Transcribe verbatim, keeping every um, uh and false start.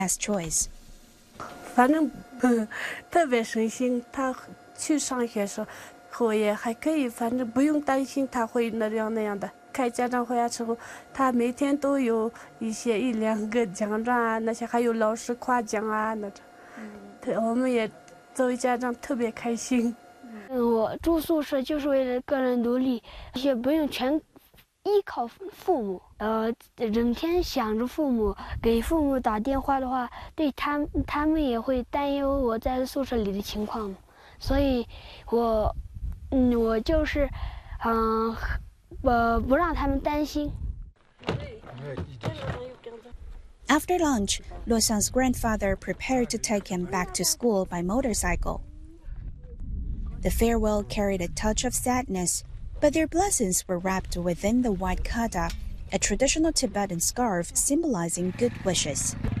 choice. 反正特别省心，他去上学时候也还可以，反正不用担心他会那样那样的。开家长会啊之后，他每天都有一些一两个奖状啊，那些还有老师夸奖啊那种。嗯，我们也作为家长特别开心。 嗯，我住宿舍就是为了个人独立，也不用全依靠父母。呃，整天想着父母，给父母打电话的话，对他们他们也会担忧我在宿舍里的情况，所以我，嗯，我就是，嗯、呃，不让他们担心。 After lunch, Luosan's grandfather prepared to take him back to school by motorcycle. The farewell carried a touch of sadness, but their blessings were wrapped within the white kata, a traditional Tibetan scarf symbolizing good wishes.